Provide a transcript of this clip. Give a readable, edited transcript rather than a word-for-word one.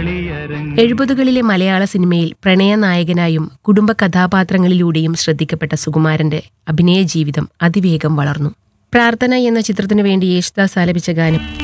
70കളിലെ മലയാള സിനിമയിൽ പ്രണയനായകനായും കുടുംബ കഥാപാത്രങ്ങളിലൂടെയും ശ്രദ്ധിക്കപ്പെട്ട സുകുമാരന്റെ അഭിനയ ജീവിതം അതിവേഗം വളർന്നു. പ്രാർത്ഥന എന്ന ചിത്രത്തിനു വേണ്ടി യേശുദാസ് ആലപിച്ച ഗാനം